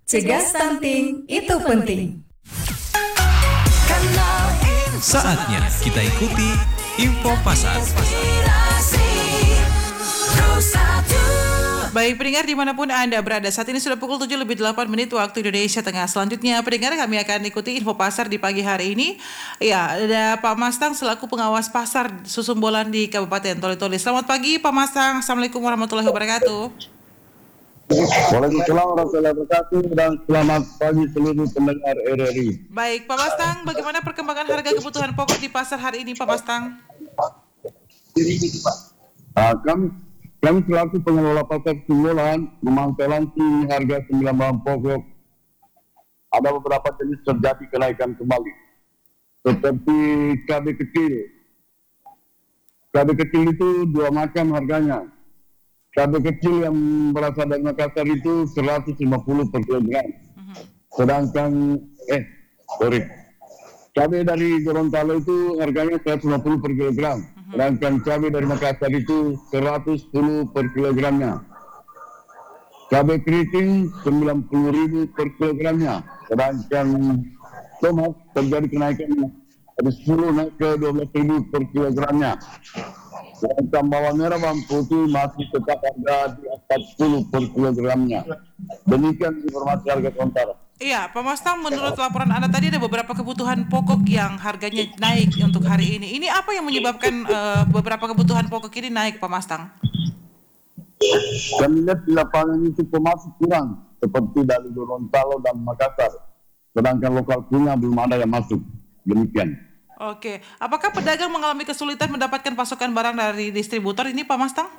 Cegah stunting itu penting. Saatnya kita ikuti info pasar. Baik pendengar dimanapun Anda berada, saat ini sudah pukul 7:08 waktu Indonesia Tengah. Selanjutnya pendengar kami akan ikuti info pasar di pagi hari ini. Ya, ada Pak Mastang selaku pengawas pasar Susumbolan di Kabupaten Toli-Toli. Selamat pagi Pak Mastang, Assalamualaikum warahmatullahi wabarakatuh. Waalaikumsalam warahmatullahi wabarakatuh dan selamat pagi seluruh pendengar RRI. Baik Pak Mastang, bagaimana perkembangan harga kebutuhan pokok di pasar hari ini Pak Mastang? Kami selaku pengelola pasar Susumbolan memantau langsung harga 9 bahan pokok. Ada beberapa jenis terjadi kenaikan kembali, seperti cabai kecil. Cabai kecil itu dua macam harganya. Cabai kecil yang berasal dari Makassar itu 150 per kilogram. Sedangkan cabai dari Gorontalo itu harganya 150 per kilogram. Sedangkan cabai dari Makassar itu 110 per kilogramnya. Cabai keriting 90.000 per kilogramnya. Sedangkan tomat terjadi kenaikan dari 10 naik ke 12.000 per kilogramnya. Sedangkan bawang merah bawang putih masih tetap harga di atas 10 per kilogramnya. Demikian informasi harga sementara. Iya, Pak Mastang, menurut laporan Anda tadi ada beberapa kebutuhan pokok yang harganya naik untuk hari ini. Ini apa yang menyebabkan beberapa kebutuhan pokok ini naik, Pak Mastang? Kami lihat di lapangan itu pemasok kurang, seperti dari Gorontalo dan Makassar. Sedangkan lokal punya belum ada yang masuk. Demikian. Oke, apakah pedagang mengalami kesulitan mendapatkan pasokan barang dari distributor ini, Pak Mastang?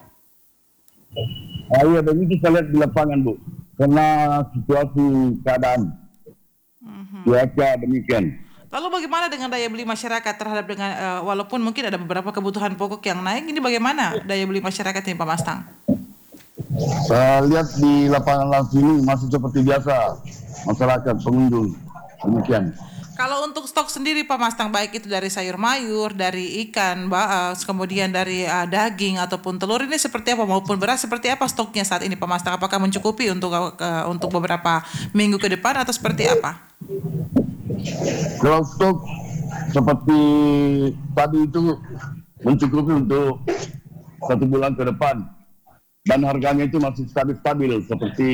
Iya, begitu saya lihat di lapangan, Bu. Karena situasi keadaan cuaca demikian. Lalu bagaimana dengan daya beli masyarakat terhadap dengan walaupun mungkin ada beberapa kebutuhan pokok yang naik, ini bagaimana daya beli masyarakat ini, Pak Mastang? Saya lihat di lapangan langsung ini masih seperti biasa masyarakat pengunjung demikian. Kalau untuk stok sendiri Pak Mastang, baik itu dari sayur mayur, dari ikan, kemudian dari daging ataupun telur, ini seperti apa, maupun beras seperti apa stoknya saat ini Pak Mastang? Apakah mencukupi untuk beberapa minggu ke depan atau seperti apa? Kalau stok seperti tadi itu mencukupi untuk 1 bulan ke depan dan harganya itu masih stabil seperti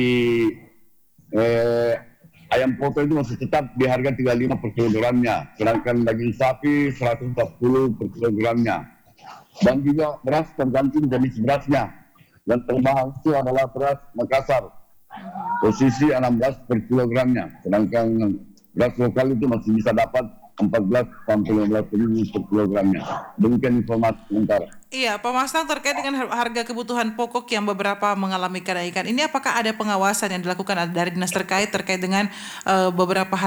ayam potong itu masih tetap di harga 35 per kilogramnya, sedangkan daging sapi 140 per kilogramnya. Dan juga beras tergantung jenis berasnya. Yang termahal itu adalah beras Makassar, posisi 16 per kilogramnya, sedangkan beras lokal itu masih bisa dapat 14 sampai 15.000 per kilogramnya. Demikian informasi sementara. Iya, Pak Mastang, terkait dengan harga kebutuhan pokok yang beberapa mengalami kenaikan, ini apakah ada pengawasan yang dilakukan dari dinas terkait dengan beberapa